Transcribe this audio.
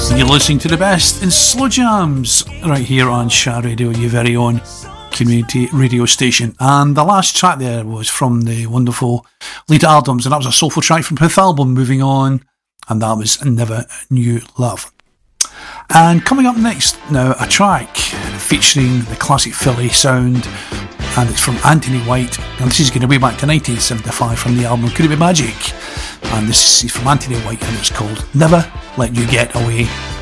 You're listening to the best in slow jams right here on Shah Radio, your very own community radio station. And the last track there was from the wonderful Lita Adams, and that was a soulful track from Pith album, Moving On, and that was Never Knew Love. And coming up next now, a track featuring the classic Philly sound, and it's from Anthony White, and this is going to be back to 1975 from the album Could It Be Magic, and this is from Anthony White and it's called Never Let You Get Away.